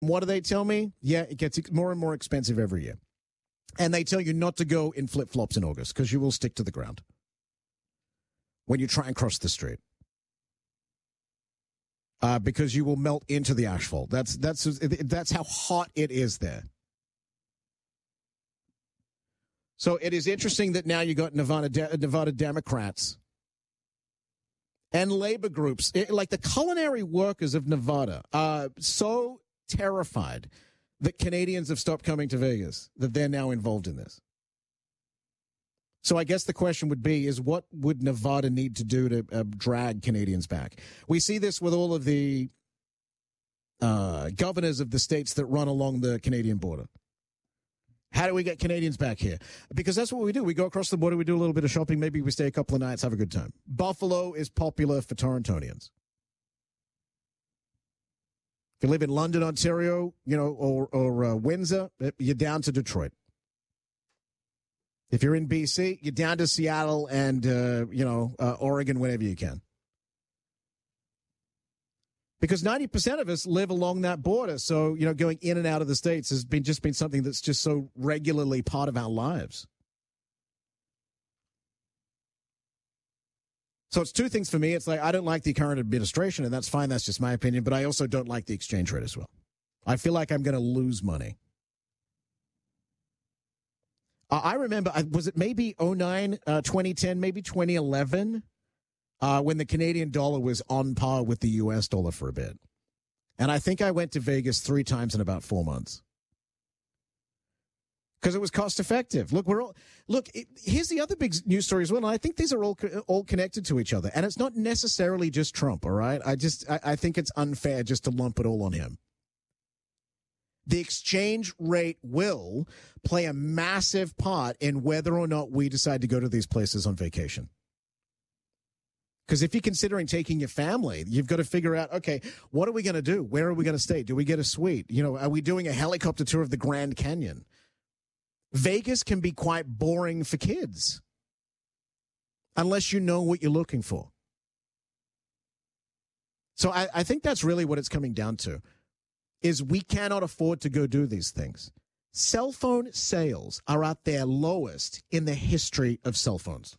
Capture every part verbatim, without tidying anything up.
What do they tell me? Yeah, it gets more and more expensive every year. And they tell you not to go in flip-flops in August because you will stick to the ground when you try and cross the street. Uh, because you will melt into the asphalt. That's that's that's how hot it is there. So it is interesting that now you got Nevada De- Nevada Democrats and labor groups, it, like the culinary workers of Nevada, are so terrified that Canadians have stopped coming to Vegas that they're now involved in this. So I guess the question would be, is what would Nevada need to do to uh, drag Canadians back? We see this with all of the uh, governors of the states that run along the Canadian border. How do we get Canadians back here? Because that's what we do. We go across the border, we do a little bit of shopping, maybe we stay a couple of nights, have a good time. Buffalo is popular for Torontonians. If you live in London, Ontario, you know, or, or uh, Windsor, you're down to Detroit. If you're in B C, you're down to Seattle and, uh, you know, uh, Oregon, whenever you can. Because ninety percent of us live along that border. So, you know, going in and out of the States has been just been something that's just so regularly part of our lives. So it's two things for me. It's like, I don't like the current administration, and that's fine. That's just my opinion. But I also don't like the exchange rate as well. I feel like I'm going to lose money. I remember, was it maybe oh nine, uh, twenty ten, maybe twenty eleven, uh, when the Canadian dollar was on par with the U S dollar for a bit. And I think I went to Vegas three times in about four months. Because it was cost effective. Look, we're all, look, it, here's the other big news story as well. And I think these are all all connected to each other. And it's not necessarily just Trump, all right? I just, I, I think it's unfair just to lump it all on him. The exchange rate will play a massive part in whether or not we decide to go to these places on vacation. Because if you're considering taking your family, you've got to figure out, okay, what are we going to do? Where are we going to stay? Do we get a suite? You know, are we doing a helicopter tour of the Grand Canyon? Vegas can be quite boring for kids unless you know what you're looking for. So I, I think that's really what it's coming down to. Is we cannot afford to go do these things. Cell phone sales are at their lowest in the history of cell phones.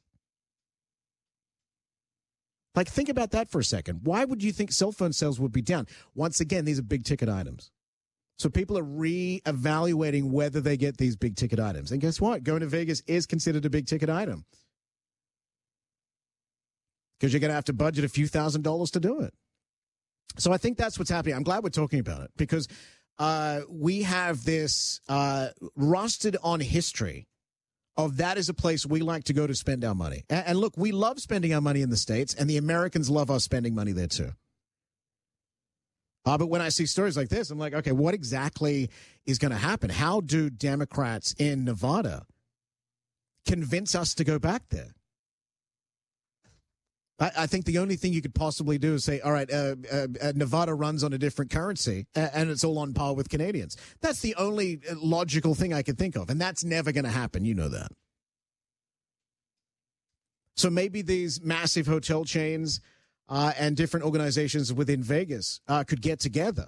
Like, think about that for a second. Why would you think cell phone sales would be down? Once again, these are big ticket items. So people are re-evaluating whether they get these big ticket items. And guess what? Going to Vegas is considered a big ticket item. Because you're going to have to budget a few thousand dollars to do it. So I think that's what's happening. I'm glad we're talking about it because uh, we have this uh, rusted on history of that is a place we like to go to spend our money. And, and look, we love spending our money in the States, and the Americans love us spending money there too. Uh, but when I see stories like this, I'm like, okay, what exactly is going to happen? How do Democrats in Nevada convince us to go back there? I think the only thing you could possibly do is say, all right, uh, uh, uh, Nevada runs on a different currency uh, and it's all on par with Canadians. That's the only logical thing I could think of. And that's never going to happen. You know that. So maybe these massive hotel chains uh, and different organizations within Vegas uh, could get together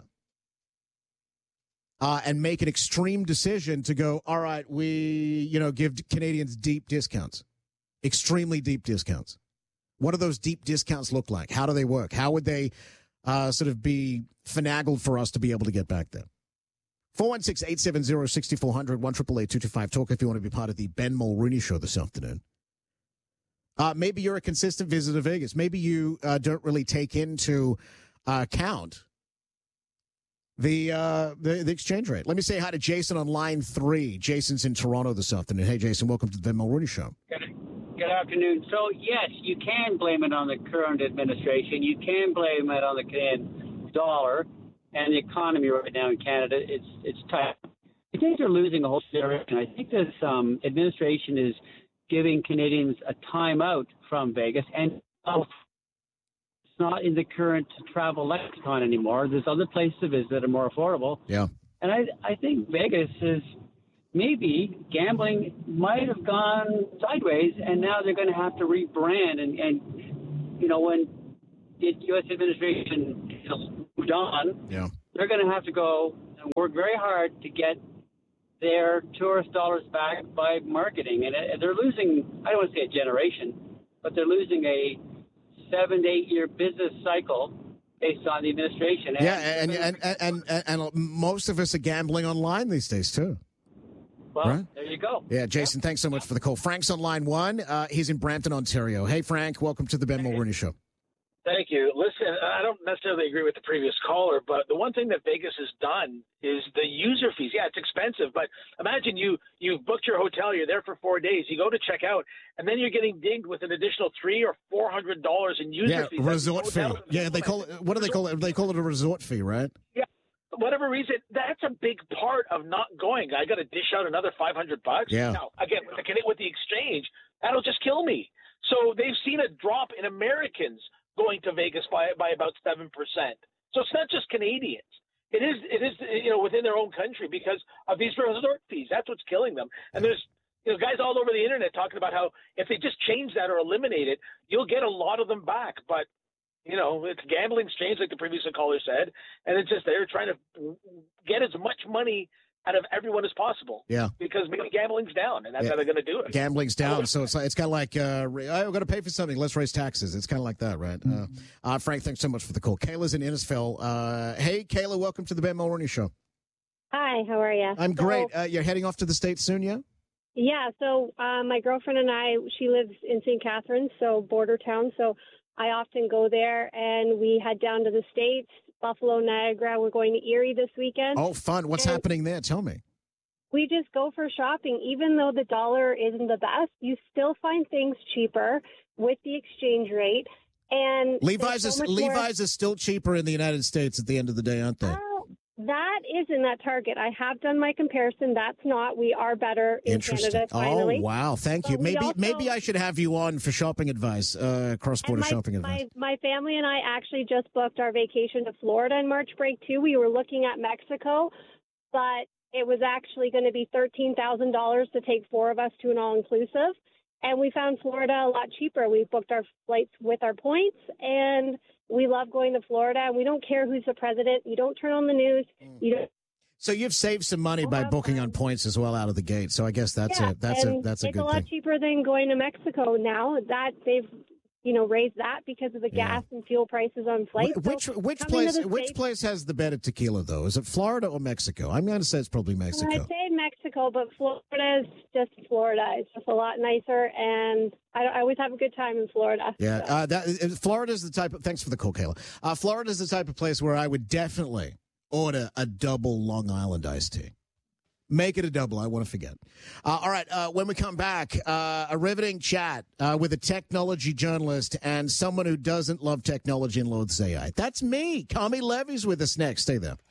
uh, and make an extreme decision to go, all right, we, you know, give Canadians deep discounts, extremely deep discounts. What do those deep discounts look like? How do they work? How would they uh, sort of be finagled for us to be able to get back there? four one six, eight seven zero, six four zero zero, one eight eight eight, two two five, talk if you want to be part of the Ben Mulrooney Show this afternoon. Uh, maybe you're a consistent visitor to Vegas. Maybe you uh, don't really take into uh, account the, uh, the the exchange rate. Let me say hi to Jason on line three. Jason's in Toronto this afternoon. Hey, Jason, welcome to the Ben Mulrooney Show. Good afternoon. So, yes, you can blame it on the current administration. You can blame it on the Canadian dollar and the economy right now in Canada. It's it's tight. I think they're losing a whole direction. I think this um, administration is giving Canadians a time out from Vegas, and oh, it's not in the current travel lexicon anymore. There's other places to visit that are more affordable. Yeah. And I, I think Vegas is... maybe gambling might have gone sideways, and now they're going to have to rebrand. And, and you know, when the U S administration moved on, yeah. they're going to have to go, and work very hard to get their tourist dollars back by marketing. And uh, they're losing, I don't want to say a generation, but they're losing a seven to eight year business cycle based on the administration. Yeah, and and, and, and, and, and most of us are gambling online these days, too. Well, right? There you go. Yeah, Jason, thanks so much for the call. Frank's on line one. Uh, he's in Brampton, Ontario. Hey, Frank, welcome to the Ben Mulroney Show. Thank you. Listen, I don't necessarily agree with the previous caller, but the one thing that Vegas has done is the user fees. Yeah, it's expensive, but imagine you, you've booked your hotel, you're there for four days, you go to check out, and then you're getting dinged with an additional three or four hundred dollars in user yeah, fees. resort fee. Yeah, they call it, what do they call it? They call it a resort fee, right? Yeah. Whatever reason, that's a big part of not going. I got to dish out another five hundred bucks. Yeah. Now, again, with the, with the exchange, that'll just kill me. So they've seen a drop in Americans going to Vegas by by about seven percent. So it's not just Canadians. It is it is you know within their own country because of these resort fees. That's what's killing them. And there's you know guys all over the internet talking about how if they just change that or eliminate it, you'll get a lot of them back. But you know it's gambling exchange, like the previous caller said, and it's just they're trying to get as much money out of everyone as possible. Yeah. Because maybe gambling's down, and that's yeah. how they're going to do it. Gambling's down, so it's like, it's kind of like, uh, I've got to pay for something, let's raise taxes. It's kind of like that, right? Mm-hmm. Uh, uh, Frank, thanks so much for the call. Kayla's in Innisfil. Uh, hey, Kayla, welcome to the Ben Mulroney Show. Hi, how are you? I'm so, great. Uh, you're heading off to the States soon, yeah? Yeah, so uh, my girlfriend and I, she lives in Saint Catharines, so border town, so I often go there, and we head down to the States, Buffalo, Niagara. We're going to Erie this weekend. Oh, fun. What's and happening there? Tell me. We just go for shopping. Even though the dollar isn't the best, you still find things cheaper with the exchange rate. And Levi's so is more... Levi's is still cheaper in the United States at the end of the day, aren't they? Oh, that is in that Target. I have done my comparison. That's not. We are better in Canada, finally. Oh, wow. Thank but you. Maybe also... maybe I should have you on for shopping advice, uh, cross-border my, shopping advice. My, my family and I actually just booked our vacation to Florida in March break, too. We were looking at Mexico, but it was actually going to be thirteen thousand dollars to take four of us to an all-inclusive. And we found Florida a lot cheaper. We booked our flights with our points, and we love going to Florida. And we don't care who's the president. You don't turn on the news. Mm. You don't. So you've saved some money by booking on points as well out of the gate. So I guess that's yeah, a that's a that's a good thing. It's a lot cheaper than going to Mexico now. That they've you know raised that because of the yeah. gas and fuel prices on flights. Which so which place which States, place has the better tequila though? Is it Florida or Mexico? I'm going to say it's probably Mexico. I'd say Mexico, but Florida is just Florida. It's just a lot nicer, and I, I always have a good time in Florida. Yeah, so. uh, that Florida is the type of. Thanks for the call, Kayla. Uh, Florida is the type of place where I would definitely order a double Long Island iced tea. Make it a double. I want to forget. Uh, all right. Uh, when we come back, uh, a riveting chat uh, with a technology journalist and someone who doesn't love technology and loathes A I. That's me. Kami Levy's with us next. Stay there.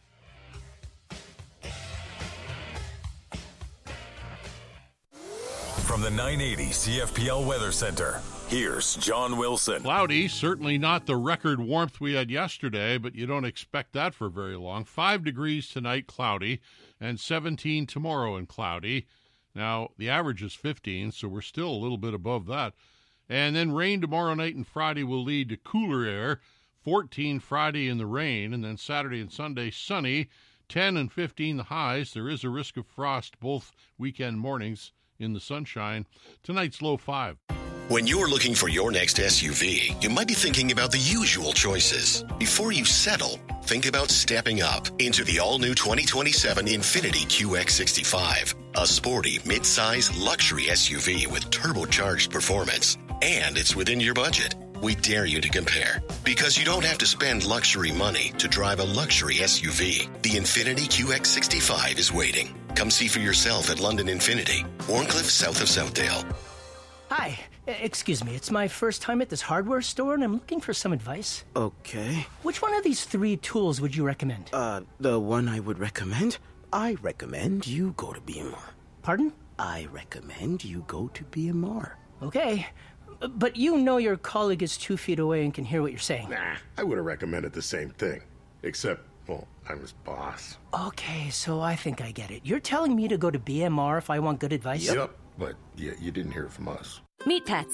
From the nine eighty C F P L Weather Center, here's John Wilson. Cloudy, certainly not the record warmth we had yesterday, but you don't expect that for very long. Five degrees tonight, cloudy, and seventeen tomorrow and cloudy. Now, the average is fifteen, so we're still a little bit above that. And then rain tomorrow night and Friday will lead to cooler air. fourteen Friday in the rain, and then Saturday and Sunday sunny. ten and fifteen the highs. There is a risk of frost both weekend mornings in the sunshine. Tonight's low five. When you're looking for your next S U V, you might be thinking about the usual choices. Before you settle, think about stepping up into the all-new twenty twenty-seven Infiniti Q X sixty-five, a sporty, mid-size luxury S U V with turbocharged performance. And it's within your budget. We dare you to compare. Because you don't have to spend luxury money to drive a luxury S U V. The Infiniti Q X sixty-five is waiting. Come see for yourself at London Infiniti, Warncliffe, south of Southdale. Hi. Excuse me, it's my first time at this hardware store, and I'm looking for some advice. Okay. Which one of these three tools would you recommend? Uh, the one I would recommend? I recommend you go to B M R. Pardon? I recommend you go to B M R. Okay. But you know your colleague is two feet away and can hear what you're saying. Nah, I would have recommended the same thing. Except, well, I'm his boss. Okay, so I think I get it. You're telling me to go to B M R if I want good advice? Yep, but yeah, you didn't hear it from us. Meet Patsy,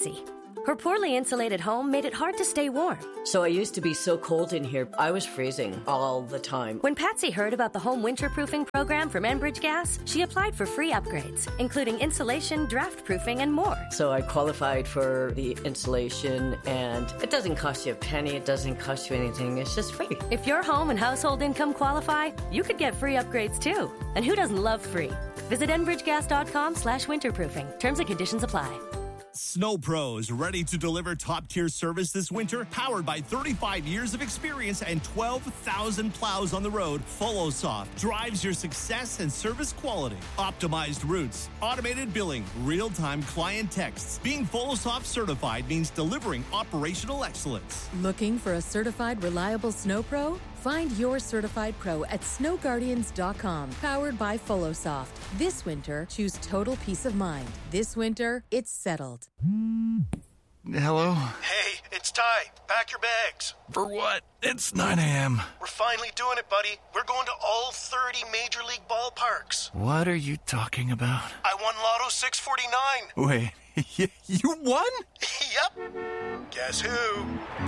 Her poorly insulated home made it hard to stay warm. So I used to be so cold in here, I was freezing all the time. When Patsy heard about the home winterproofing program from Enbridge Gas, she applied for free upgrades, including insulation, draft proofing, and more. So I qualified for the insulation, and it doesn't cost you a penny. It doesn't cost you anything. It's just free. If your home and household income qualify, you could get free upgrades too. And who doesn't love free? Visit enbridgegas.com slash winterproofing. Terms and conditions apply. Snow Pros, ready to deliver top-tier service this winter, powered by thirty-five years of experience and twelve thousand plows on the road. FollowSoft drives your success and service quality. Optimized routes, automated billing, real-time client texts. Being FollowSoft certified means delivering operational excellence. Looking for a certified, reliable Snow Pro? Find your certified pro at snow guardians dot com, powered by FollowSoft. This winter, choose total peace of mind. This winter, it's settled. Hello? Hey, it's Ty. Pack your bags. For what? It's nine a.m. We're finally doing it, buddy. We're going to all thirty Major League ballparks. What are you talking about? I won Lotto six forty-nine. Wait, you won? Yep. Guess who?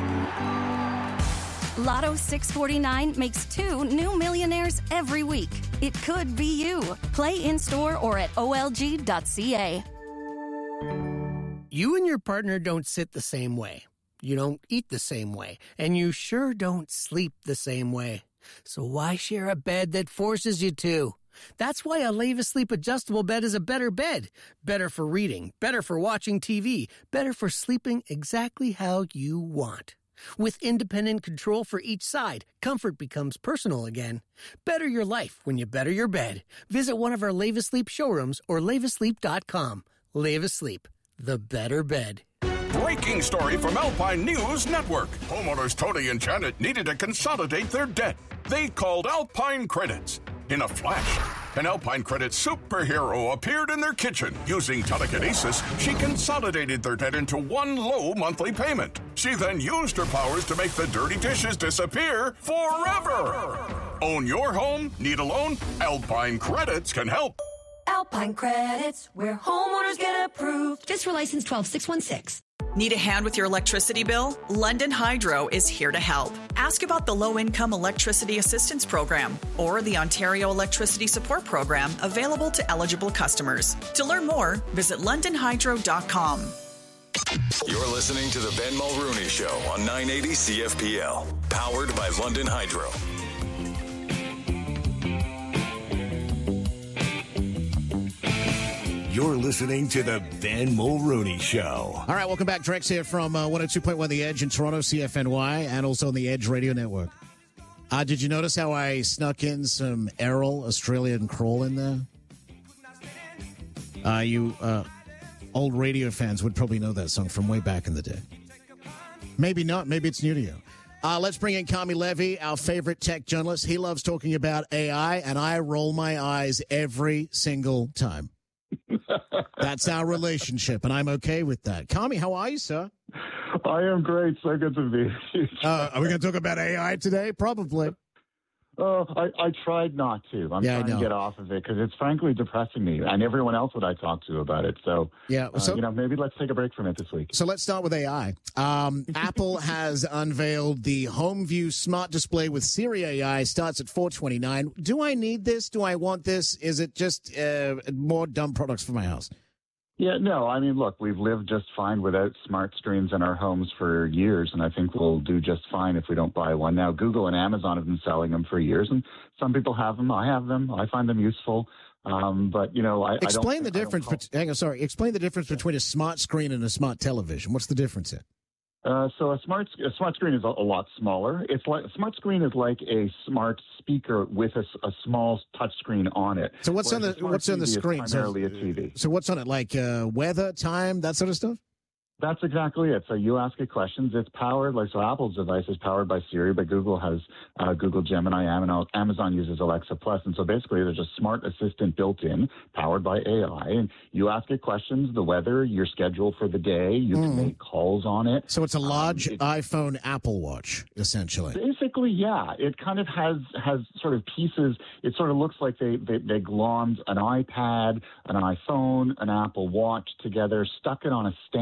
Lotto six forty-nine makes two new millionaires every week. It could be you. Play in-store or at O L G dot C A. You and your partner don't sit the same way. You don't eat the same way. And you sure don't sleep the same way. So why share a bed that forces you to? That's why a Leva Sleep adjustable bed is a better bed. Better for reading, better for watching T V, better for sleeping exactly how you want. With independent control for each side, comfort becomes personal again. Better your life when you better your bed. Visit one of our Leva Sleep showrooms or leva sleep dot com. Leva Sleep, the better bed. Breaking story from Alpine News Network. Homeowners Tony and Janet needed to consolidate their debt. They called Alpine Credits. In a flash, an Alpine Credits superhero appeared in their kitchen. Using telekinesis, she consolidated their debt into one low monthly payment. She then used her powers to make the dirty dishes disappear forever. Own your home? Need a loan? Alpine Credits can help. Alpine Credits, where homeowners get approved. Fiscal license twelve six one six. Need a hand with your electricity bill? London Hydro is here to help. Ask about the Low-Income Electricity Assistance Program or the Ontario Electricity Support Program available to eligible customers. To learn more, visit london hydro dot com. You're listening to the Ben Mulrooney Show on nine eighty C F P L, powered by London Hydro. You're listening to the Ben Mulrooney Show. All right, welcome back. Drex here from uh, one oh two point one The Edge in Toronto, C F N Y, and also on the Edge Radio Network. Uh, did you notice how I snuck in some Errol, Australian Crawl in there? Uh, you uh, old radio fans would probably know that song from way back in the day. Maybe not. Maybe it's new to you. Uh, let's bring in Kami Levy, our favorite tech journalist. He loves talking about A I, and I roll my eyes every single time. That's our relationship, and I'm okay with that. Kami, how are you, sir? I am great. So good to be here. Uh, are we going to talk about A I today? Probably. Oh, I, I tried not to. I'm yeah, trying to get off of it because it's frankly depressing me and everyone else that I talk to about it. So, yeah, so uh, you know, maybe let's take a break from it this week. So let's start with A I. Um, Apple has unveiled the HomeView smart display with Siri A I. Starts at four twenty-nine. Do I need this? Do I want this? Is it just uh, more dumb products for my house? Yeah, no, I mean, look, we've lived just fine without smart screens in our homes for years, and I think we'll do just fine if we don't buy one. Now, Google and Amazon have been selling them for years, and some people have them. I have them. I find them useful. Um, but, you know, I, Explain I don't the difference. call... Hang on, sorry. Explain the difference between a smart screen and a smart television. What's the difference there? Uh, so a smart a smart screen is a, a lot smaller. It's like a smart screen is like a smart speaker with a, a small touch screen on it. So what's on the what's on the screen? Primarily a T V. So what's on it? Like uh, weather, time, that sort of stuff? That's exactly it. So you ask it questions. It's powered, like, so Apple's device is powered by Siri, but Google has uh, Google Gemini, Amazon uses Alexa Plus. And so basically there's a smart assistant built in, powered by A I. And you ask it questions, the weather, your schedule for the day. You mm. can make calls on it. So it's a large um, it, iPhone Apple Watch, essentially. Basically, yeah. It kind of has has sort of pieces. It sort of looks like they, they, they glommed an iPad, an iPhone, an Apple Watch together, stuck it on a stand,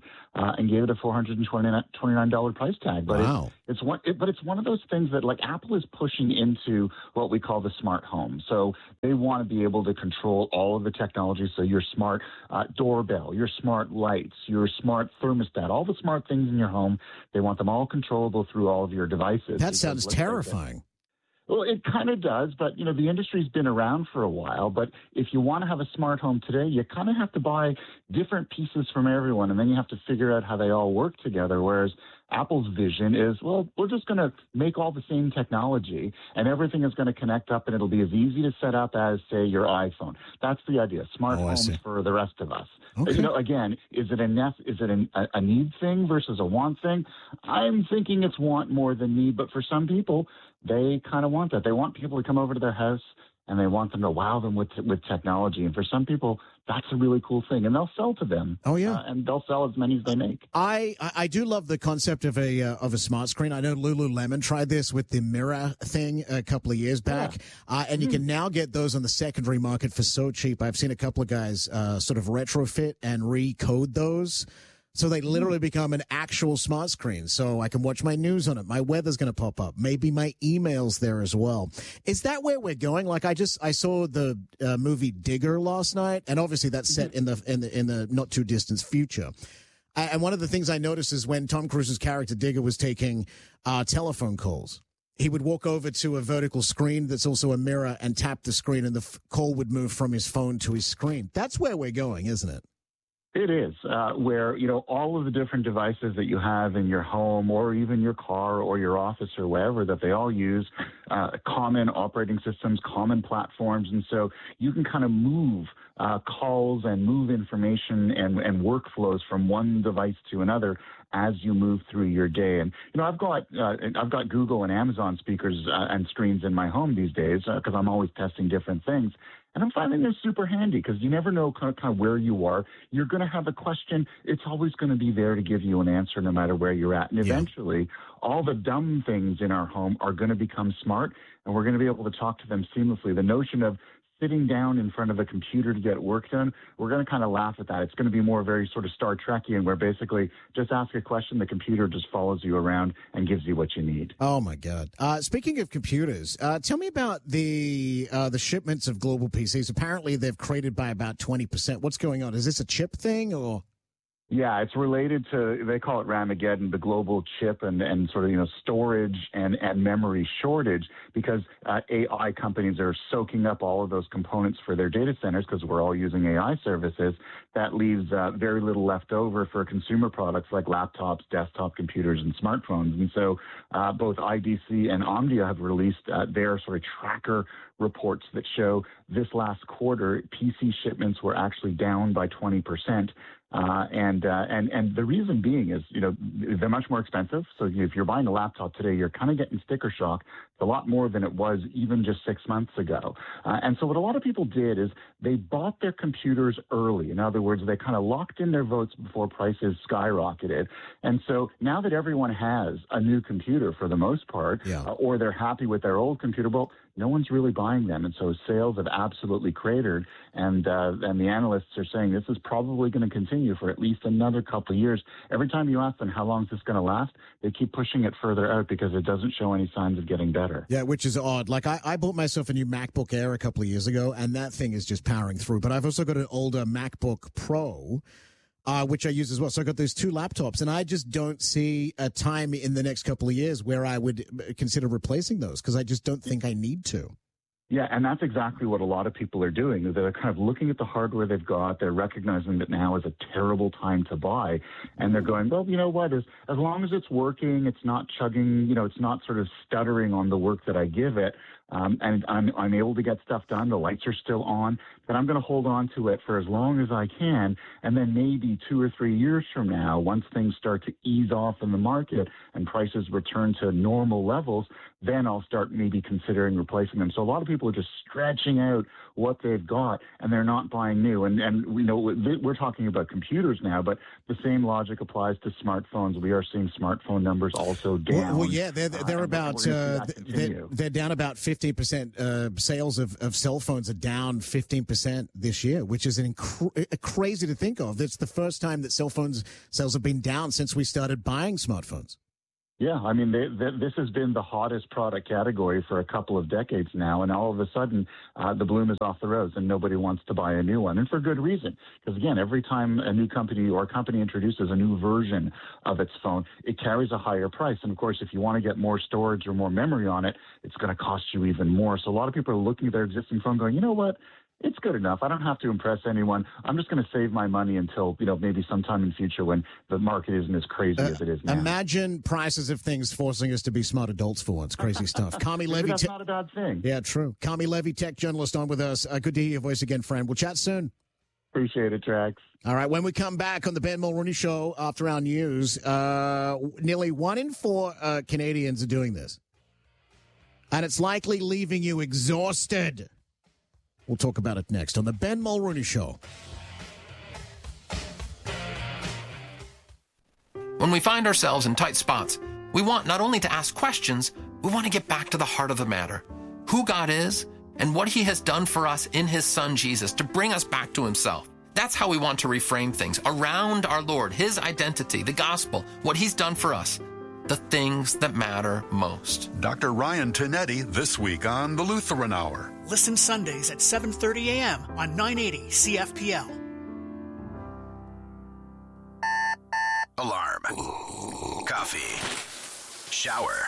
uh, and gave it a four hundred twenty-nine dollars price tag. But wow. it's, it's one, it, but it's one of those things that like Apple is pushing into what we call the smart home. So they want to be able to control all of the technology. So your smart uh, doorbell, your smart lights, your smart thermostat, all the smart things in your home, they want them all controllable through all of your devices. That sounds terrifying. Well, it kind of does, but, you know, the industry's been around for a while. But if you want to have a smart home today, you kind of have to buy different pieces from everyone, and then you have to figure out how they all work together, whereas Apple's vision is, well, we're just going to make all the same technology, and everything is going to connect up, and it'll be as easy to set up as, say, your iPhone. That's the idea. Smart oh, homes for the rest of us. Okay. You know, again, is it a nest, is it a, a need thing versus a want thing? I'm thinking it's want more than need, but for some people, they kind of want that. They want people to come over to their house, and they want them to wow them with with technology. And for some people, that's a really cool thing, and they'll sell to them. Oh yeah, uh, and they'll sell as many as they make. I I do love the concept of a uh, of a smart screen. I know Lululemon tried this with the Mirror thing a couple of years back, yeah. uh, and you can now get those on the secondary market for so cheap. I've seen a couple of guys uh, sort of retrofit and recode those. So they literally become an actual smart screen. So I can watch my news on it. My weather's going to pop up. Maybe my email's there as well. Is that where we're going? Like I just, I saw the uh, movie Digger last night, and obviously that's set in the, in the, in the not too distant future. And one of the things I noticed is when Tom Cruise's character Digger was taking uh, telephone calls, he would walk over to a vertical screen that's also a mirror and tap the screen, and the f- call would move from his phone to his screen. That's where we're going, isn't it? It is, uh, where, you know, all of the different devices that you have in your home or even your car or your office or wherever, that they all use uh, common operating systems, common platforms. And so you can kind of move uh, calls and move information and, and workflows from one device to another as you move through your day. And, you know, I've got uh, I've got Google and Amazon speakers uh, and screens in my home these days because uh, I'm always testing different things. And I'm finding they're super handy because you never know kind of, kind of where you are. You're going to have a question. It's always going to be there to give you an answer no matter where you're at. And eventually, yeah. all the dumb things in our home are going to become smart, and we're going to be able to talk to them seamlessly. The notion of sitting down in front of a computer to get work done, we're going to kind of laugh at that. It's going to be more very sort of Star Trekian, where basically just ask a question, the computer just follows you around and gives you what you need. Oh my God! Uh, speaking of computers, uh, tell me about the uh, the shipments of global P Cs. Apparently, they've created by about twenty percent. What's going on? Is this a chip thing or? Yeah, it's related to, they call it Ramageddon, the global chip and, and sort of, you know, storage and, and memory shortage, because uh, A I companies are soaking up all of those components for their data centers because we're all using A I services. That leaves uh, very little left over for consumer products like laptops, desktop computers, and smartphones. And so uh, both I D C and Omdia have released uh, their sort of tracker reports that show this last quarter P C shipments were actually down by twenty percent. Uh, and, uh, and, and the reason being is, you know, they're much more expensive. So if you're buying a laptop today, you're kind of getting sticker shock. It's a lot more than it was even just six months ago. Uh, and so what a lot of people did is they bought their computers early. In other words, they kind of locked in their votes before prices skyrocketed. And so now that everyone has a new computer for the most part, yeah. uh, or they're happy with their old computer, well, no one's really buying them. And so sales have absolutely cratered. And, uh, and the analysts are saying this is probably going to continue for at least another couple of years. Every time you ask them how long is this going to last, they keep pushing it further out because it doesn't show any signs of getting better. Yeah, which is odd. Like I, I bought myself a new MacBook Air a couple of years ago, and that thing is just powering through. But I've also got an older MacBook Pro, uh, which I use as well. So I've got those two laptops, and I just don't see a time in the next couple of years where I would consider replacing those because I just don't think I need to. Yeah, and that's exactly what a lot of people are doing. Is they're kind of looking at the hardware they've got. They're recognizing that now is a terrible time to buy. And they're going, well, you know what? As, as long as it's working, it's not chugging, you know, it's not sort of stuttering on the work that I give it, um, and I'm, I'm able to get stuff done, the lights are still on, then I'm going to hold on to it for as long as I can. And then maybe two or three years from now, once things start to ease off in the market and prices return to normal levels, then I'll start maybe considering replacing them. So a lot of people are just stretching out what they've got, and they're not buying new. And, and we know we're talking about computers now, but the same logic applies to smartphones. We are seeing smartphone numbers also down. Well, well yeah, they're, they're uh, about uh, they're, they're down about fifty fifteen percent uh, sales of, of cell phones are down fifteen percent this year, which is an inc- crazy to think of. It's the first time that cell phones sales have been down since we started buying smartphones. Yeah, I mean, they, they, this has been the hottest product category for a couple of decades now, and all of a sudden, uh, the bloom is off the rose, and nobody wants to buy a new one, and for good reason. Because again, every time a new company or a company introduces a new version of its phone, it carries a higher price. And of course, if you want to get more storage or more memory on it, it's going to cost you even more. So a lot of people are looking at their existing phone, going, you know what? It's good enough. I don't have to impress anyone. I'm just going to save my money until, you know, maybe sometime in the future when the market isn't as crazy uh, as it is now. Imagine prices of things forcing us to be smart adults for once. Crazy stuff. Kami Maybe Levy. that's te- not a bad thing. Yeah, true. Kami Levy, tech journalist, on with us. Uh, good to hear your voice again, friend. We'll chat soon. Appreciate it, Trax. All right. When we come back on the Ben Mulrooney Show after our news, uh, nearly one in four uh, Canadians are doing this. And it's likely leaving you exhausted. We'll talk about it next on the Ben Mulrooney Show. When we find ourselves in tight spots, we want not only to ask questions, we want to get back to the heart of the matter. Who God is and what he has done for us in his son Jesus to bring us back to himself. That's how we want to reframe things around our Lord, his identity, the gospel, what he's done for us. The things that matter most. Doctor Ryan Tinetti this week on the Lutheran Hour. Listen Sundays at seven thirty a.m. on nine eighty C F P L. Alarm. Coffee. Shower.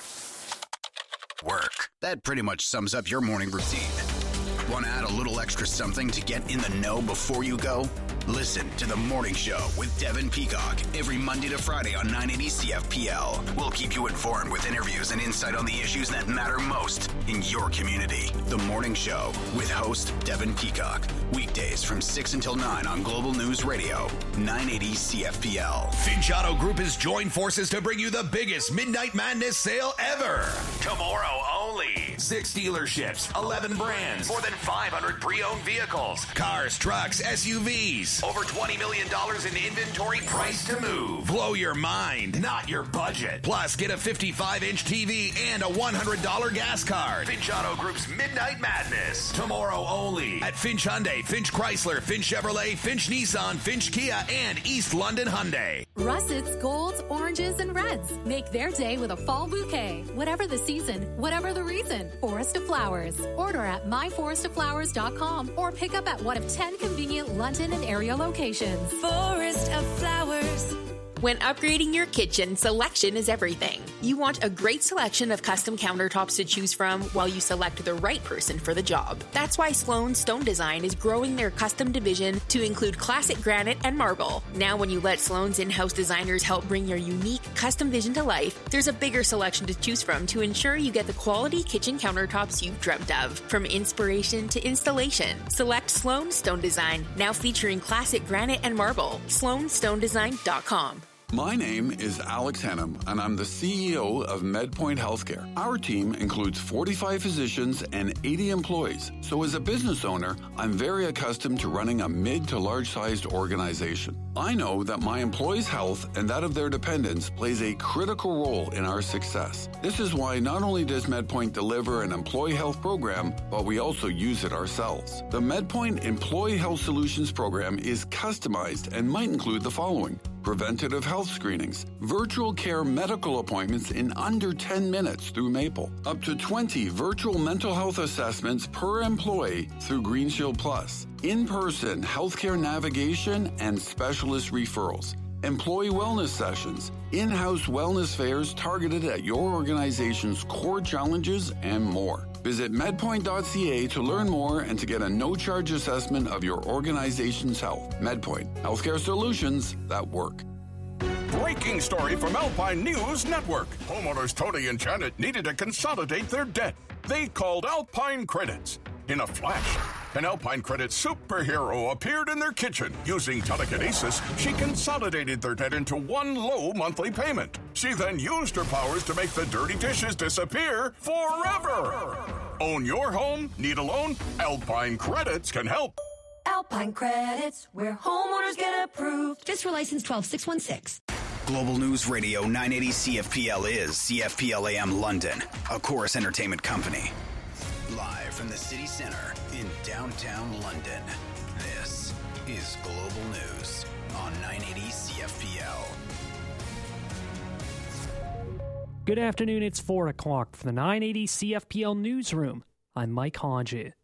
Work. That pretty much sums up your morning routine. Want to add a little extra something to get in the know before you go? Listen to The Morning Show with Devin Peacock every Monday to Friday on nine eighty C F P L. We'll keep you informed with interviews and insight on the issues that matter most in your community. The Morning Show with host Devin Peacock. Weekdays from six until nine on Global News Radio, nine eighty C F P L. Finch Auto Group has joined forces to bring you the biggest Midnight Madness sale ever. Tomorrow only. Six dealerships, eleven brands, more than five hundred pre-owned vehicles, cars, trucks, S U Vs. Over twenty million dollars in inventory priced to move. Blow your mind, not your budget. Plus, get a fifty-five inch T V and a one hundred dollars gas card. Finch Auto Group's Midnight Madness. Tomorrow only at Finch Hyundai, Finch Chrysler, Finch Chevrolet, Finch Nissan, Finch Kia, and East London Hyundai. Russet's golds, oranges, and reds make their day with a fall bouquet. Whatever the season, whatever the reason. Forest of Flowers. Order at my forest of flowers dot com or pick up at one of ten convenient London and area locations. Forest of Flowers. When upgrading your kitchen, selection is everything. You want a great selection of custom countertops to choose from while you select the right person for the job. That's why Sloan Stone Design is growing their custom division to include classic granite and marble. Now when you let Sloan's in-house designers help bring your unique custom vision to life, there's a bigger selection to choose from to ensure you get the quality kitchen countertops you've dreamt of. From inspiration to installation, select Sloan Stone Design, now featuring classic granite and marble. sloan stone design dot com. My name is Alex Hannum, and I'm the C E O of MedPoint Healthcare. Our team includes forty-five physicians and eighty employees. So as a business owner, I'm very accustomed to running a mid to large-sized organization. I know that my employees' health and that of their dependents plays a critical role in our success. This is why not only does MedPoint deliver an employee health program, but we also use it ourselves. The MedPoint Employee Health Solutions program is customized and might include the following: preventative health screenings, virtual care medical appointments in under ten minutes through Maple, up to twenty virtual mental health assessments per employee through Green Shield Plus, in-person healthcare navigation and specialist referrals, employee wellness sessions, in-house wellness fairs targeted at your organization's core challenges, and more. Visit medpoint dot c a to learn more and to get a no-charge assessment of your organization's health. MedPoint, healthcare solutions that work. Breaking story from Alpine News Network. Homeowners Tony and Janet needed to consolidate their debt. They called Alpine Credits. In a flash, an Alpine Credit superhero appeared in their kitchen. Using telekinesis, she consolidated their debt into one low monthly payment. She then used her powers to make the dirty dishes disappear forever. Own your home? Need a loan? Alpine Credits can help. Alpine Credits, where homeowners get approved. Fiscal license twelve six one six. Global News Radio nine eighty C F P L is C F P L A M London, a Chorus Entertainment company. from the city center in downtown London. This is Global News on nine eighty C F P L. Good afternoon, it's four o'clock from the nine eighty C F P L newsroom. I'm Mike Hodges.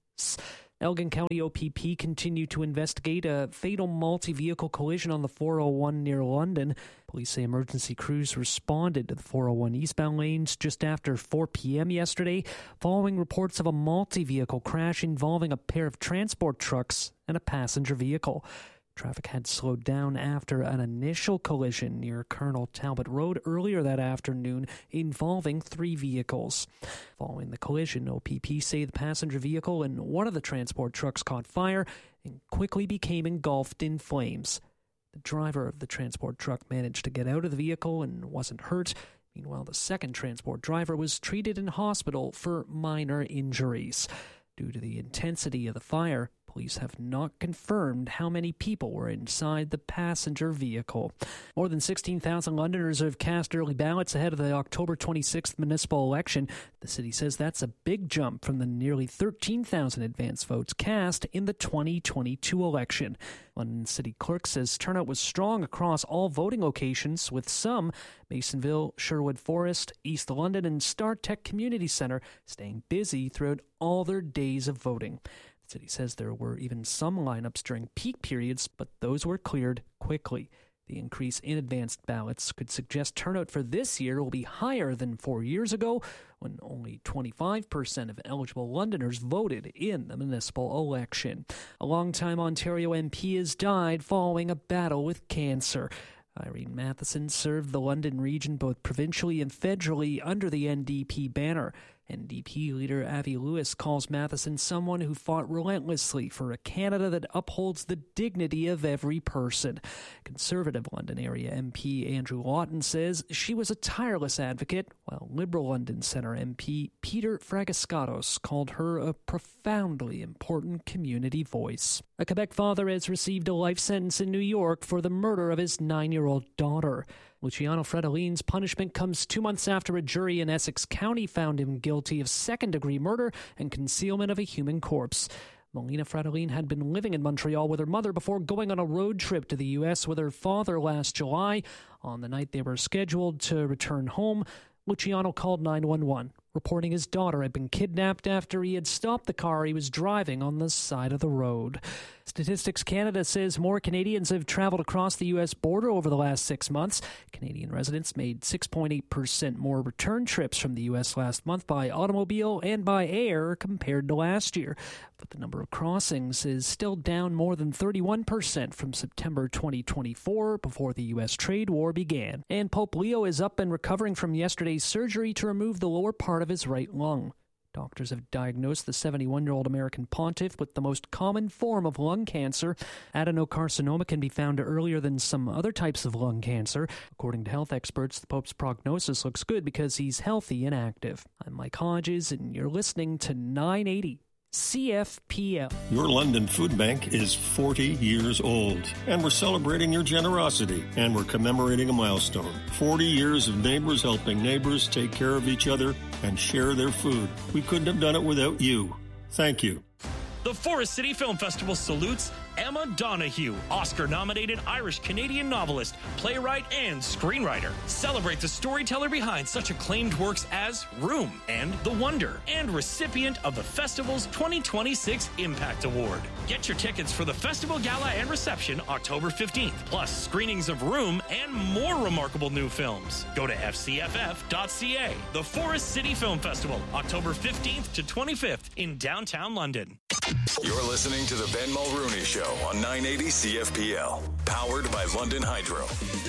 Elgin County O P P continued to investigate a fatal multi-vehicle collision on the four oh one near London. Police say emergency crews responded to the four oh one eastbound lanes just after four p.m. yesterday, following reports of a multi-vehicle crash involving a pair of transport trucks and a passenger vehicle. Traffic had slowed down after an initial collision near Colonel Talbot Road earlier that afternoon involving three vehicles. Following the collision, O P P say the passenger vehicle and one of the transport trucks caught fire and quickly became engulfed in flames. The driver of the transport truck managed to get out of the vehicle and wasn't hurt. Meanwhile, the second transport driver was treated in hospital for minor injuries. Due to the intensity of the fire, police have not confirmed how many people were inside the passenger vehicle. More than sixteen thousand Londoners have cast early ballots ahead of the October twenty-sixth municipal election. The city says that's a big jump from the nearly thirteen thousand advance votes cast in the twenty twenty-two election. London City Clerk says turnout was strong across all voting locations, with some, Masonville, Sherwood Forest, East London, and StarTech Community Centre, staying busy throughout all their days of voting. The city says there were even some lineups during peak periods, but those were cleared quickly. The increase in advanced ballots could suggest turnout for this year will be higher than four years ago, when only twenty-five percent of eligible Londoners voted in the municipal election. A longtime Ontario M P has died following a battle with cancer. Irene Matheson served the London region both provincially and federally under the N D P banner. N D P leader Avi Lewis calls Matheson someone who fought relentlessly for a Canada that upholds the dignity of every person. Conservative London area M P Andrew Lawton says she was a tireless advocate, while Liberal London Centre M P Peter Fragiskatos called her a profoundly important community voice. A Quebec father has received a life sentence in New York for the murder of his nine-year-old daughter. Luciano Fredoline's punishment comes two months after a jury in Essex County found him guilty of second-degree murder and concealment of a human corpse. Melina Fradoline had been living in Montreal with her mother before going on a road trip to the U S with her father last July. On the night they were scheduled to return home, Luciano called nine one one, reporting his daughter had been kidnapped after he had stopped the car he was driving on the side of the road. Statistics Canada says more Canadians have traveled across the U S border over the last six months. Canadian residents made six point eight percent more return trips from the U S last month by automobile and by air compared to last year. But the number of crossings is still down more than thirty-one percent from September twenty twenty-four, before the U S trade war began. And Pope Leo is up and recovering from yesterday's surgery to remove the lower part of his right lung. Doctors have diagnosed the seventy-one-year-old American pontiff with the most common form of lung cancer. Adenocarcinoma can be found earlier than some other types of lung cancer. According to health experts, the Pope's prognosis looks good because he's healthy and active. I'm Mike Hodges, and you're listening to nine eighty C F P L. Your London Food Bank is forty years old, and we're celebrating your generosity, and we're commemorating a milestone. forty years of neighbors helping neighbors take care of each other and share their food. We couldn't have done it without you. Thank you. The Forest City Film Festival salutes Emma Donoghue, Oscar-nominated Irish-Canadian novelist, playwright, and screenwriter. Celebrate the storyteller behind such acclaimed works as Room and The Wonder, and recipient of the festival's twenty twenty-six Impact Award. Get your tickets for the festival gala and reception October fifteenth, plus screenings of Room and more remarkable new films. Go to f c f f dot c a. The Forest City Film Festival, October fifteenth to twenty-fifth in downtown London. You're listening to the Ben Mulrooney Show on nine eighty C F P L, powered by London Hydro.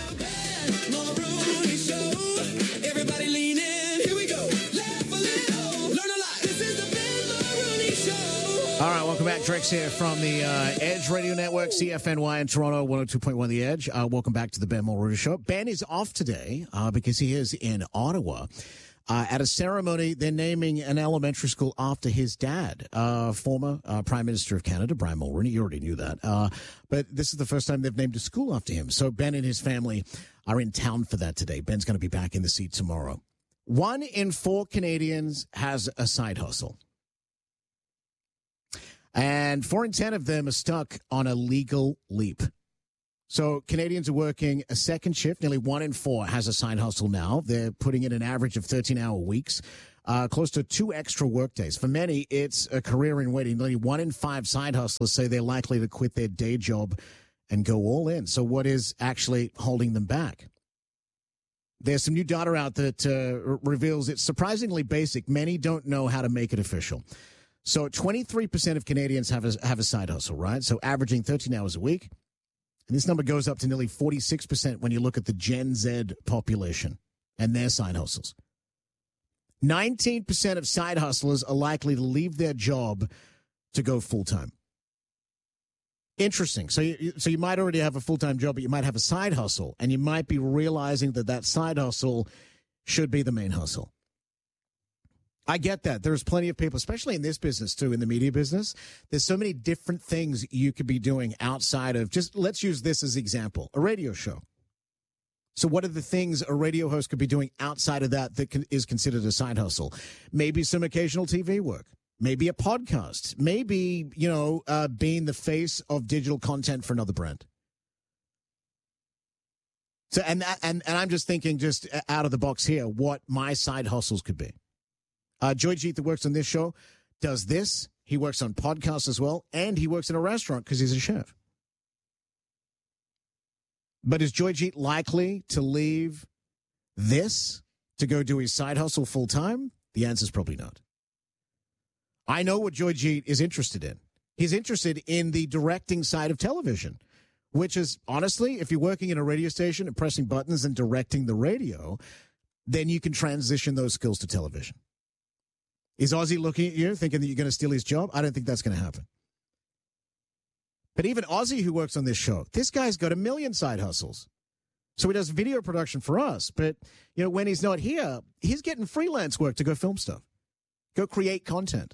Mulrooney Show. Everybody lean in. Here we go. Laugh a little. Learn a lot. This is the Ben Mulrooney Show. All right, welcome back. Drex here from the uh, Edge Radio Network, C F N Y in Toronto, one oh two point one The Edge. Uh, welcome back to the Ben Mulrooney Show. Ben is off today uh, because he is in Ottawa. Uh, at a ceremony, they're naming an elementary school after his dad, uh, former uh, Prime Minister of Canada, Brian Mulroney. You already knew that. Uh, but this is the first time they've named a school after him. So Ben and his family are in town for that today. Ben's going to be back in the seat tomorrow. One in four Canadians has a side hustle. And four in ten of them are stuck on a legal leap. So Canadians are working a second shift. Nearly one in four has a side hustle now. They're putting in an average of thirteen-hour weeks, uh, close to two extra workdays. For many, it's a career in waiting. Nearly one in five side hustlers say they're likely to quit their day job and go all in. So what is actually holding them back? There's some new data out that uh, reveals it's surprisingly basic. Many don't know how to make it official. So twenty-three percent of Canadians have a, have a side hustle, right? So averaging thirteen hours a week. And this number goes up to nearly forty-six percent when you look at the Gen Z population and their side hustles. nineteen percent of side hustlers are likely to leave their job to go full-time. Interesting. So you, so you might already have a full-time job, but you might have a side hustle, and you might be realizing that that side hustle should be the main hustle. I get that. There's plenty of people, especially in this business, too, in the media business. There's so many different things you could be doing outside of just, let's use this as an example, a radio show. So what are the things a radio host could be doing outside of that that can, is considered a side hustle? Maybe some occasional T V work. Maybe a podcast. Maybe, you know, uh, being the face of digital content for another brand. So, and, and, and I'm just thinking just out of the box here, what my side hustles could be. Uh, Joyjeet, that works on this show, does this. He works on podcasts as well, and he works in a restaurant because he's a chef. But is Joyjeet likely to leave this to go do his side hustle full time? The answer is probably not. I know what Joyjeet is interested in. He's interested in the directing side of television, which is, honestly, if you're working in a radio station and pressing buttons and directing the radio, then you can transition those skills to television. Is Ozzy looking at you thinking that you're going to steal his job? I don't think that's going to happen. But even Ozzy, who works on this show, this guy's got a million side hustles. So he does video production for us. But, you know, when he's not here, he's getting freelance work to go film stuff, go create content.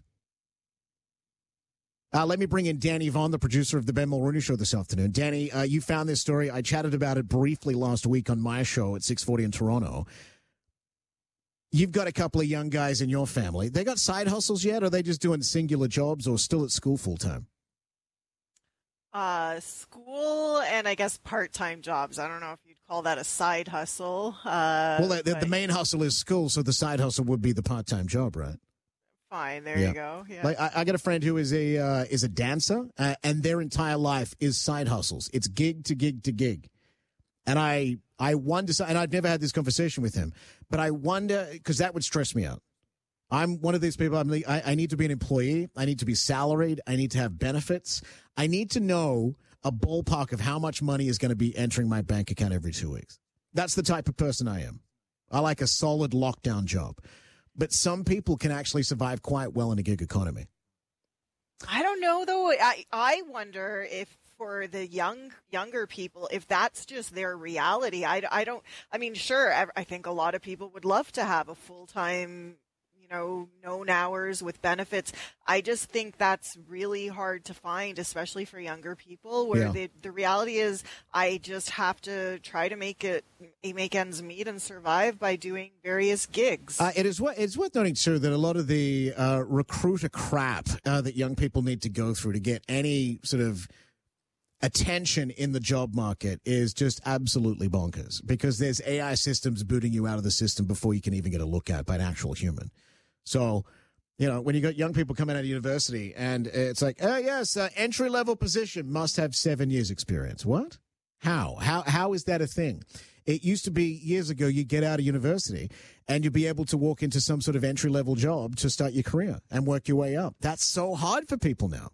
Uh, let me bring in Danny Vaughn, the producer of the Ben Mulrooney Show this afternoon. Danny, uh, you found this story. I chatted about it briefly last week on my show at six forty in Toronto. You've got a couple of young guys in your family. They got side hustles yet, or are they just doing singular jobs or still at school full-time? Uh, school and I guess part-time jobs. I don't know if you'd call that a side hustle. Uh, well, the, the main hustle is school, so the side hustle would be the part-time job, right? Fine, there yeah. you go. Yeah. Like I, I got a friend who is a uh, is a dancer, uh, and their entire life is side hustles. It's gig to gig to gig. And I, I wonder, and I've never had this conversation with him, but I wonder, because that would stress me out. I'm one of these people, I'm, I, I need to be an employee. I need to be salaried. I need to have benefits. I need to know a ballpark of how much money is going to be entering my bank account every two weeks. That's the type of person I am. I like a solid lockdown job. But some people can actually survive quite well in a gig economy. I don't know, though. I, I wonder if for the young younger people, if that's just their reality. I, I don't, I mean, sure, I, I think a lot of people would love to have a full-time, you know, known hours with benefits. I just think that's really hard to find, especially for younger people, where yeah. the, the reality is I just have to try to make it, make ends meet and survive by doing various gigs. Uh, it is what it's worth noting, too, that a lot of the uh, recruiter crap uh, that young people need to go through to get any sort of attention in the job market is just absolutely bonkers, because there's A I systems booting you out of the system before you can even get a look at by an actual human. So, you know, when you got young people coming out of university and it's like, oh, yes, uh, entry-level position must have seven years experience. What? How? How? How is that a thing? It used to be years ago, you get out of university and you'd be able to walk into some sort of entry-level job to start your career and work your way up. That's so hard for people now.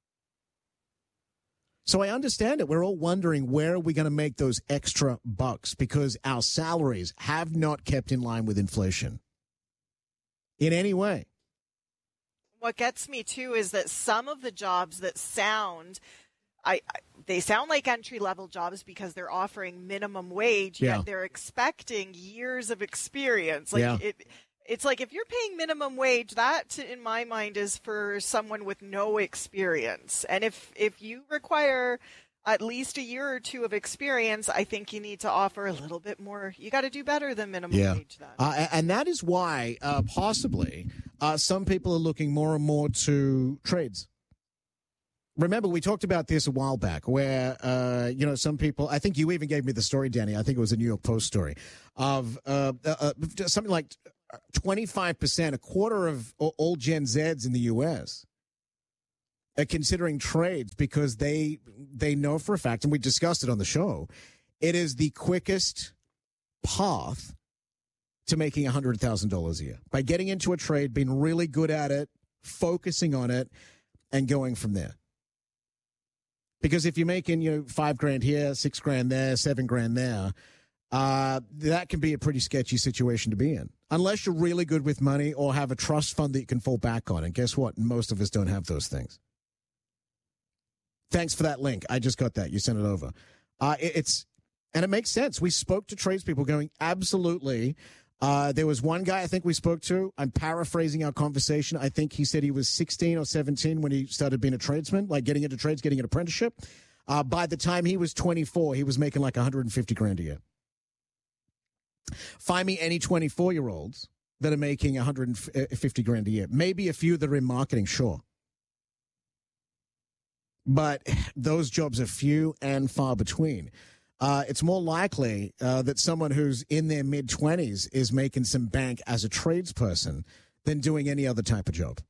So I understand it. We're all wondering, where are we going to make those extra bucks? Because our salaries have not kept in line with inflation in any way. What gets me, too, is that some of the jobs that sound, I, I they sound like entry-level jobs because they're offering minimum wage, yet Yeah. they're expecting years of experience. Like Yeah. it, it's like if you're paying minimum wage, that, in my mind, is for someone with no experience. And if if you require at least a year or two of experience, I think you need to offer a little bit more. You got to do better than minimum Yeah. wage then. Uh, and that is why uh, possibly uh, some people are looking more and more to trades. Remember, we talked about this a while back where, uh, you know, some people, I think you even gave me the story, Danny. I think it was a New York Post story of uh, uh, something like twenty-five percent, a quarter of all Gen Zs in the U S are considering trades because they they know for a fact, and we discussed it on the show, it is the quickest path to making one hundred thousand dollars a year. By getting into a trade, being really good at it, focusing on it, and going from there. Because if you're making, you know, five grand here, six grand there, seven grand there, uh, that can be a pretty sketchy situation to be in. Unless you're really good with money or have a trust fund that you can fall back on. And guess what? Most of us don't have those things. Thanks for that link. I just got that. You sent it over. Uh, it, it's, and it makes sense. We spoke to tradespeople going, absolutely. Uh, there was one guy I think we spoke to. I'm paraphrasing our conversation. I think he said he was sixteen or seventeen when he started being a tradesman, like getting into trades, getting an apprenticeship. Uh, by the time he was twenty-four, he was making like one hundred fifty grand a year. Find me any twenty-four-year-olds that are making one hundred fifty grand a year. Maybe a few that are in marketing, sure. But those jobs are few and far between. Uh, it's more likely uh, that someone who's in their mid-twenties is making some bank as a tradesperson than doing any other type of job.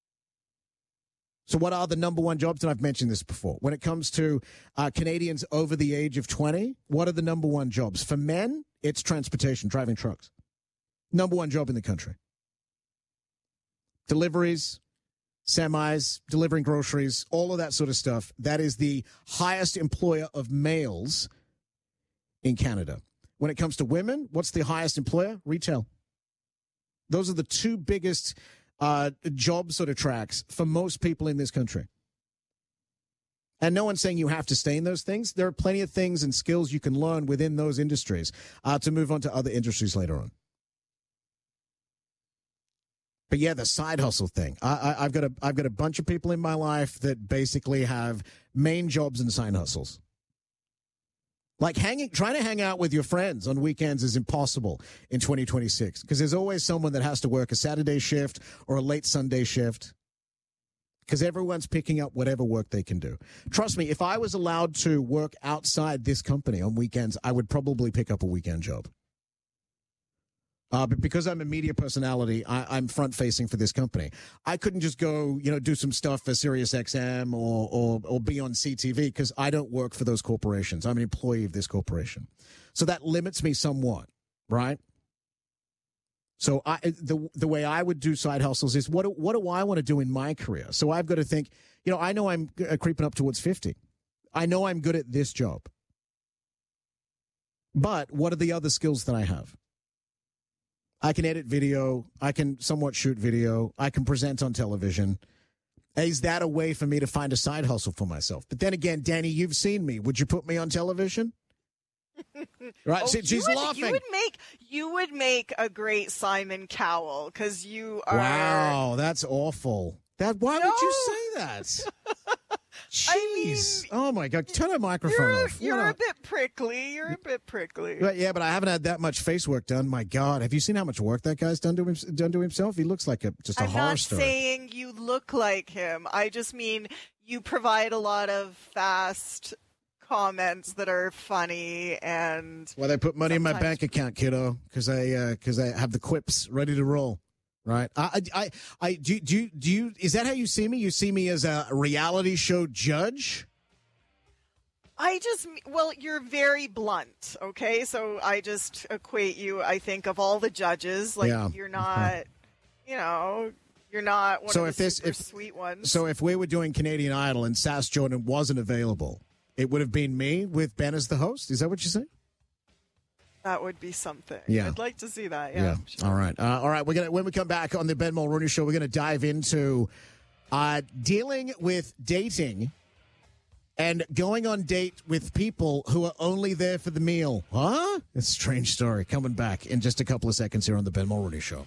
So what are the number one jobs? And I've mentioned this before. When it comes to uh, Canadians over the age of twenty, what are the number one jobs? For men, it's transportation, driving trucks. Number one job in the country. Deliveries, semis, delivering groceries, all of that sort of stuff. That is the highest employer of males in Canada. When it comes to women, what's the highest employer? Retail. Those are the two biggest uh, job sort of tracks for most people in this country. And no one's saying you have to stay in those things. There are plenty of things and skills you can learn within those industries uh, to move on to other industries later on. But yeah, the side hustle thing. I, I, I've got a I've got a bunch of people in my life that basically have main jobs and side hustles. Like hanging, trying to hang out with your friends on weekends is impossible in twenty twenty-six because there's always someone that has to work a Saturday shift or a late Sunday shift because everyone's picking up whatever work they can do. Trust me, if I was allowed to work outside this company on weekends, I would probably pick up a weekend job. Uh, but because I'm a media personality, I, I'm front-facing for this company. I couldn't just go, you know, do some stuff for Sirius X M or, or, or be on C T V because I don't work for those corporations. I'm an employee of this corporation. So that limits me somewhat, right? So I, the the way I would do side hustles is, what do, what do I want to do in my career? So I've got to think, you know, I know I'm creeping up towards fifty. I know I'm good at this job. But what are the other skills that I have? I can edit video. I can somewhat shoot video. I can present on television. Is that a way for me to find a side hustle for myself? But then again, Danny, you've seen me. Would you put me on television? Right? Oh, See, she's would, laughing. You would make you would make a great Simon Cowell because you are. Wow, that's awful. That why no. would you say that? Jeez. I mean, oh my God. Turn the microphone you're, off. You're what a bit prickly. You're a bit prickly. But yeah, but I haven't had that much face work done. My God. Have you seen how much work that guy's done to him, done to himself? He looks like a just a I'm horror not story. saying you look like him. I just mean you provide a lot of fast comments that are funny and. Well, they put money sometimes... in my bank account, kiddo, because I because uh, I have the quips ready to roll. Right. I, I, I, do, do, do you, is that how you see me? You see me as a reality show judge? I just, well, you're very blunt. Okay. So I just equate you, I think, of all the judges. Like, yeah. you're not, okay. you know, you're not one so of if the this, super if, sweet ones. So if we were doing Canadian Idol and Sass Jordan wasn't available, it would have been me with Ben as the host. Is that what you're saying? That would be something. Yeah. I'd like to see that. Yeah. yeah. Sure. All right. Uh, all right. We're gonna when we come back on the Ben Mulrooney Show, we're gonna dive into uh, dealing with dating and going on date with people who are only there for the meal. Huh? It's a strange story. Coming back in just a couple of seconds here on the Ben Mulrooney Show.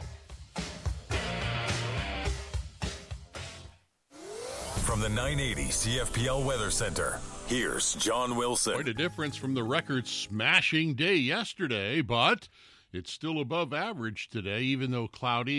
From the nine eighty C F P L Weather Center, here's John Wilson. Quite a difference from the record-smashing day yesterday, but it's still above average today, even though cloudy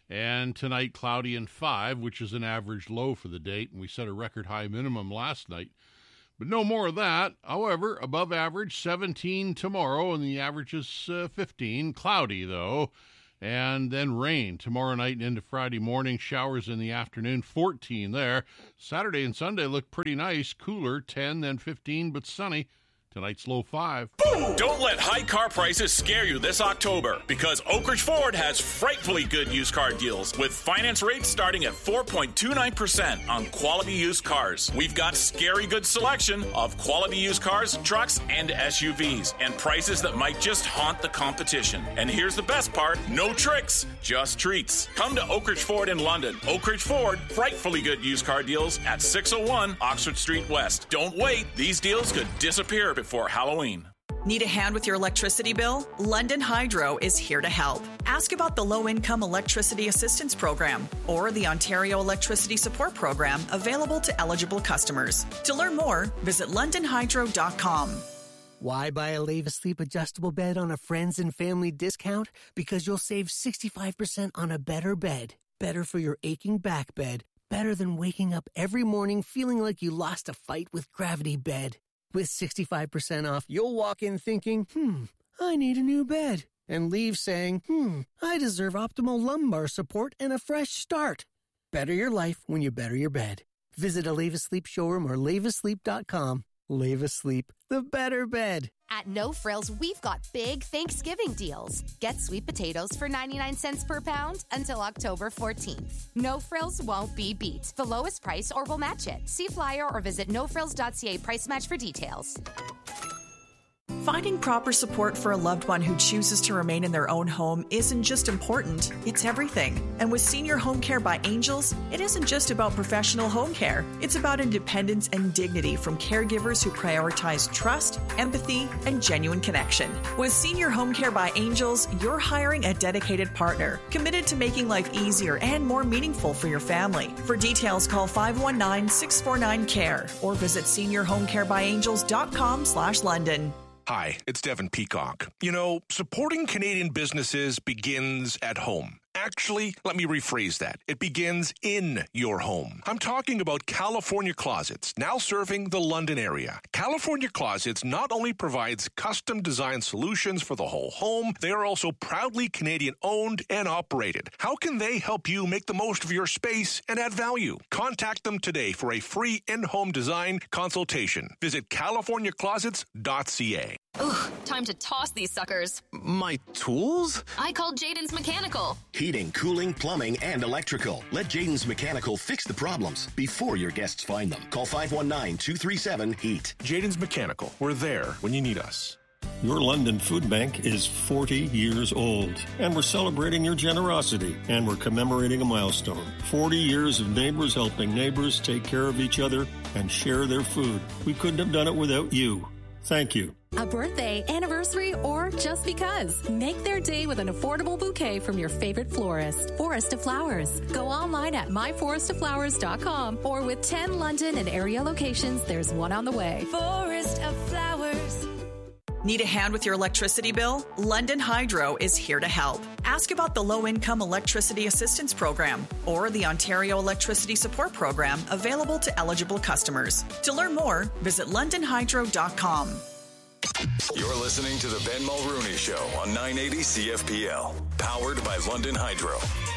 And tonight, cloudy and five, which is an average low for the date. And we set a record high minimum last night. But no more of that. However, above average, seventeen tomorrow, and the average is uh, fifteen. Cloudy, though. And then rain tomorrow night and into Friday morning. Showers in the afternoon, fourteen there. Saturday and Sunday look pretty nice. Cooler, ten, then fifteen, but sunny. Tonight's low five. Don't let high car prices scare you this October, because Oak Ridge Ford has frightfully good used car deals with finance rates starting at four point two nine percent on quality used cars. We've got scary good selection of quality used cars, trucks, and S U Vs, and prices that might just haunt the competition. And here's the best part, no tricks, just treats. Come to Oak Ridge Ford in London. Oak Ridge Ford, frightfully good used car deals at six oh one Oxford Street West. Don't wait, these deals could disappear before Halloween. Need a hand with your electricity bill? London Hydro is here to help. Ask about the Low-Income Electricity Assistance Program or the Ontario Electricity Support Program available to eligible customers. To learn more, visit london hydro dot com. Why buy a Lave Asleep adjustable bed on a friends and family discount? Because you'll save sixty-five percent on a better bed. Better for your aching back bed. Better than waking up every morning feeling like you lost a fight with Gravity Bed. With sixty-five percent off, you'll walk in thinking, hmm, I need a new bed. And leave saying, hmm, I deserve optimal lumbar support and a fresh start. Better your life when you better your bed. Visit a Lave Asleep showroom or lave asleep dot com. Lave Asleep, the better bed. At No Frills, we've got big Thanksgiving deals. Get sweet potatoes for ninety-nine cents per pound until October fourteenth. No Frills won't be beat. The lowest price or we'll match it. See flyer or visit no frills dot c a price match for details. Finding proper support for a loved one who chooses to remain in their own home isn't just important, it's everything. And with Senior Home Care by Angels, it isn't just about professional home care. It's about independence and dignity from caregivers who prioritize trust, empathy, and genuine connection. With Senior Home Care by Angels, you're hiring a dedicated partner, committed to making life easier and more meaningful for your family. For details, call five one nine, six four nine, C A R E or visit senior home care by angels dot com slash London. Hi, it's Devin Peacock. You know, supporting Canadian businesses begins at home. Actually, let me rephrase that. It begins in your home. I'm talking about California Closets, now serving the London area. California Closets not only provides custom design solutions for the whole home, they are also proudly Canadian owned and operated. How can they help you make the most of your space and add value? Contact them today for a free in-home design consultation. Visit california closets dot c a. Ugh, time to toss these suckers. My tools? I called Jaden's Mechanical. Heating, cooling, plumbing, and electrical. Let Jaden's Mechanical fix the problems before your guests find them. Call five one nine, two three seven, heat. Jaden's Mechanical. We're there when you need us. Your London Food Bank is forty years old, and we're celebrating your generosity, and we're commemorating a milestone. forty years of neighbors helping neighbors take care of each other and share their food. We couldn't have done it without you. Thank you. A birthday, anniversary, or just because. Make their day with an affordable bouquet from your favorite florist. Forest of Flowers. Go online at my forest of flowers dot com or with ten London and area locations, there's one on the way. Forest of Flowers. Need a hand with your electricity bill? London Hydro is here to help. Ask about the Low-Income Electricity Assistance Program or the Ontario Electricity Support Program available to eligible customers. To learn more, visit london hydro dot com. You're listening to the Ben Mulrooney Show on nine eighty C F P L, powered by London Hydro.